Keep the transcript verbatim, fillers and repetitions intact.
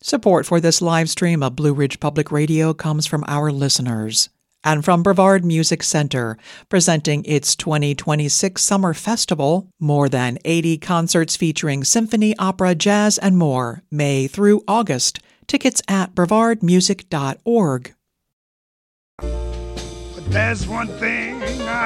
Support for this live stream of Blue Ridge Public Radio comes from our listeners and from Brevard Music Center, presenting its twenty twenty-six Summer Festival, more than eighty concerts featuring symphony, opera, jazz, and more, May through August. Tickets at brevard music dot org. There's one thing I